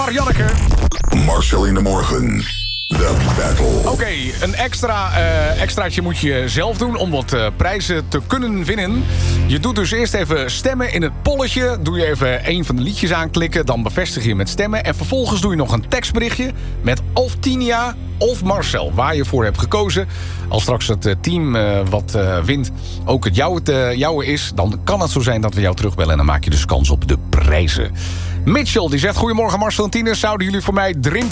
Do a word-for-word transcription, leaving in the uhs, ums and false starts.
Marianneke. Marcel in de morgen. The Battle. Oké, okay, een extra uh, extraatje moet je zelf doen om wat uh, prijzen te kunnen winnen. Je doet dus eerst even stemmen in het polletje. Doe je even een van de liedjes aanklikken. Dan bevestig je met stemmen. En vervolgens doe je nog een tekstberichtje met of Tinia of Marcel, waar je voor hebt gekozen. Als straks het uh, team uh, wat uh, wint ook het jouwe, uh, jouwe is, dan kan het zo zijn dat we jou terugbellen. En dan maak je dus kans op de prijzen. Mitchell die zegt: goedemorgen Marcel en Tine. Zouden jullie voor mij drinken